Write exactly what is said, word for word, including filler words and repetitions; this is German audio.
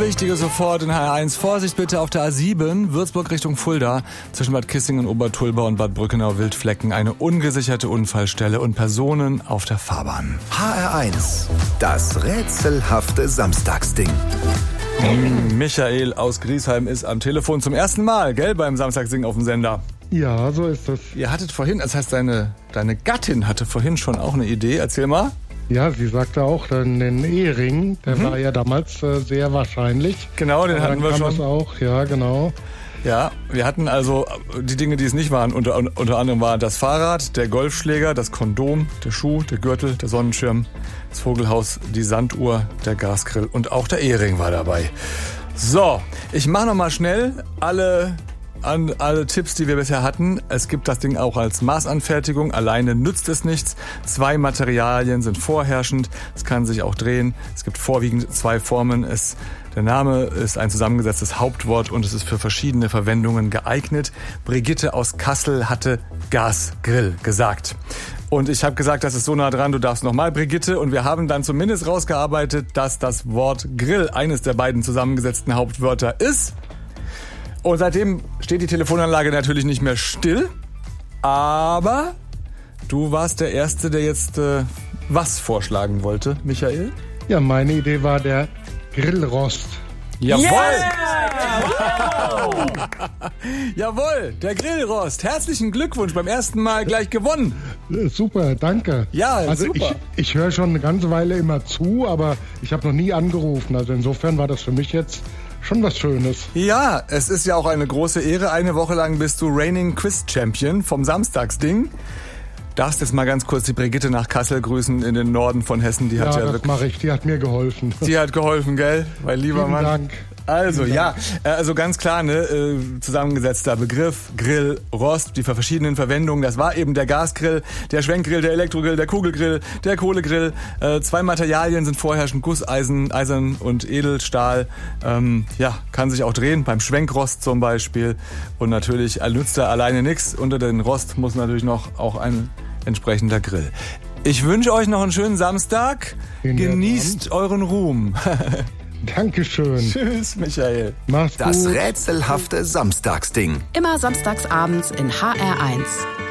Richtige sofort in H R eins. Vorsicht bitte auf der A sieben, Würzburg Richtung Fulda. Zwischen Bad Kissingen, Obertulba und Bad Brückenau Wildflecken eine ungesicherte Unfallstelle und Personen auf der Fahrbahn. H R eins, das rätselhafte Samstagsding. Michael aus Griesheim ist am Telefon zum ersten Mal, gell, beim Samstagsding auf dem Sender. Ja, so ist es. Ihr hattet vorhin, das heißt, deine, deine Gattin hatte vorhin schon auch eine Idee. Erzähl mal. Ja, sie sagte auch, dann den Ehering, der mhm. war ja damals äh, sehr wahrscheinlich. Genau, den hatten wir schon. Es auch, ja, genau. Ja, wir hatten also die Dinge, die es nicht waren. Unter, unter anderem war das Fahrrad, der Golfschläger, das Kondom, der Schuh, der Gürtel, der Sonnenschirm, das Vogelhaus, die Sanduhr, der Gasgrill und auch der Ehering war dabei. So, ich mache nochmal schnell alle... an alle Tipps, die wir bisher hatten. Es gibt das Ding auch als Maßanfertigung. Alleine nützt es nichts. Zwei Materialien sind vorherrschend. Es kann sich auch drehen. Es gibt vorwiegend zwei Formen. Es, der Name ist ein zusammengesetztes Hauptwort und es ist für verschiedene Verwendungen geeignet. Brigitte aus Kassel hatte Gasgrill gesagt. Und ich habe gesagt, das ist so nah dran, du darfst nochmal, Brigitte. Und wir haben dann zumindest rausgearbeitet, dass das Wort Grill eines der beiden zusammengesetzten Hauptwörter ist. Und seitdem steht die Telefonanlage natürlich nicht mehr still, aber du warst der Erste, der jetzt äh, was vorschlagen wollte, Michael? Ja, meine Idee war der Grillrost. Jawohl! Yeah! Wow! Jawohl, der Grillrost. Herzlichen Glückwunsch, beim ersten Mal gleich gewonnen. Super, danke. Ja, also super. Ich, ich höre schon eine ganze Weile immer zu, aber ich habe noch nie angerufen. Also insofern war das für mich jetzt schon was Schönes. Ja, es ist ja auch eine große Ehre. Eine Woche lang bist du Reigning Quiz Champion vom Samstagsding. Darfst jetzt mal ganz kurz die Brigitte nach Kassel grüßen in den Norden von Hessen. Die hat ja, ja das wirklich, mache ich. Die hat mir geholfen. Die hat geholfen, gell? Mein lieber Vielen Mann. Dank. Also, Vielen ja, Dank. also ganz klar, ne, äh, zusammengesetzter Begriff, Grill, Rost, die verschiedenen Verwendungen, das war eben der Gasgrill, der Schwenkgrill, der Elektrogrill, der Kugelgrill, der Kohlegrill. Äh, zwei Materialien sind vorherrschend, Gusseisen, Eisen und Edelstahl. Ähm, ja, kann sich auch drehen, beim Schwenkrost zum Beispiel. Und natürlich nützt er alleine nichts. Unter den Rost muss natürlich noch auch ein entsprechender Grill. Ich wünsche euch noch einen schönen Samstag. Genießt euren Ruhm. Dankeschön. Tschüss, Michael. Mach's gut. Das rätselhafte Samstagsding. Immer samstags abends in H R eins.